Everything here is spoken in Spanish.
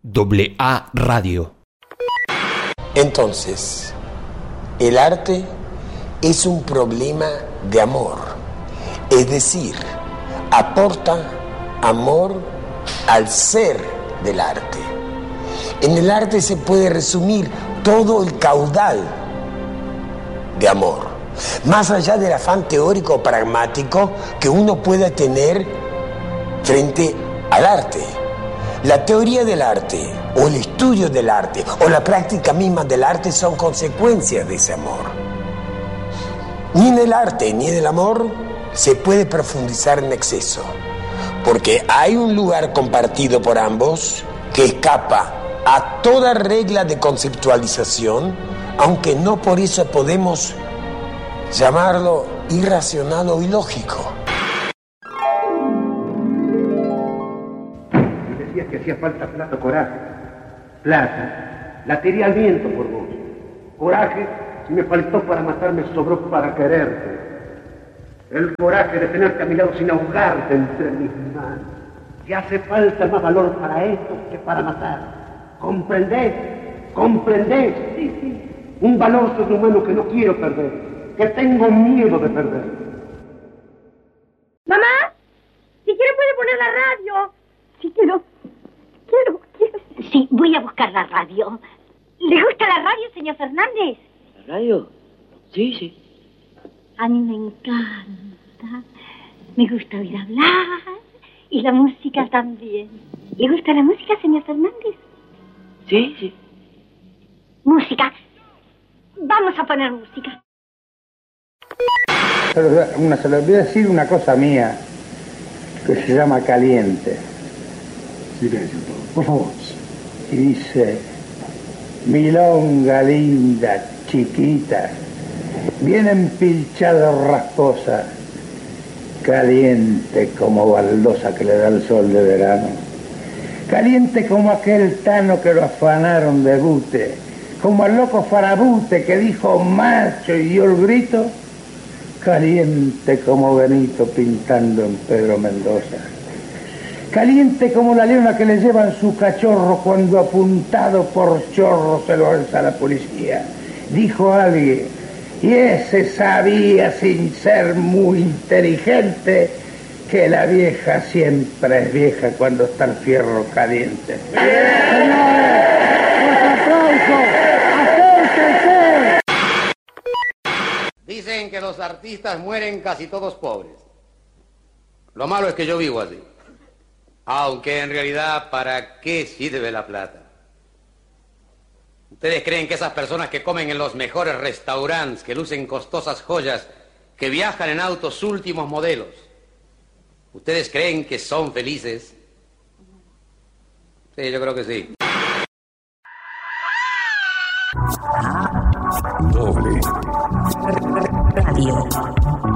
AA Radio. Entonces, el arte es un problema de amor, es decir, aporta amor al ser del arte. En el arte se puede resumir todo el caudal de amor, más allá del afán teórico o pragmático que uno pueda tener frente al arte. La teoría del arte, o el estudio del arte, o la práctica misma del arte son consecuencias de ese amor. Ni en el arte ni en el amor se puede profundizar en exceso, porque hay un lugar compartido por ambos que escapa a toda regla de conceptualización, aunque no por eso podemos llamarlo irracional o ilógico. Que hacía falta plata o coraje. Plata, la tiré al viento por vos. Coraje, si me faltó para matarme, sobró para quererte. El coraje de tenerte a mi lado sin ahogarte entre mis manos. Si hace falta más valor para esto que para matar. ¿Comprendés? ¿Comprendés? Sí. Un valor sobrehumano que no quiero perder, que tengo miedo de perder. Mamá, si quiere puede poner la radio. Sí, quiero. Sí, voy a buscar la radio. ¿Le gusta la radio, señor Fernández? ¿La radio? Sí. A mí me encanta. Me gusta oír hablar y la música también. ¿Le gusta la música, señor Fernández? Sí. Música. Vamos a poner música. Se les voy a decir una cosa mía que se llama Caliente. Silencio, por favor. Y dice: milonga linda, chiquita, bien empilchada, rasposa, caliente como baldosa que le da el sol de verano, caliente como aquel tano que lo afanaron de bute, como el loco Farabute que dijo macho y dio el grito, caliente como Benito pintando en Pedro Mendoza, caliente como la leona que le llevan su cachorro cuando apuntado por chorro se lo alza la policía, dijo alguien, y ese sabía sin ser muy inteligente que la vieja siempre es vieja cuando está el fierro caliente. ¡Señores! ¡Un aplauso! ¡Acérquense! Dicen que los artistas mueren casi todos pobres. Lo malo es que yo vivo así. Aunque en realidad, ¿para qué sirve la plata? ¿Ustedes creen que esas personas que comen en los mejores restaurantes, que lucen costosas joyas, que viajan en autos últimos modelos, ¿ustedes creen que son felices? Sí, yo creo que sí. Doble Radio.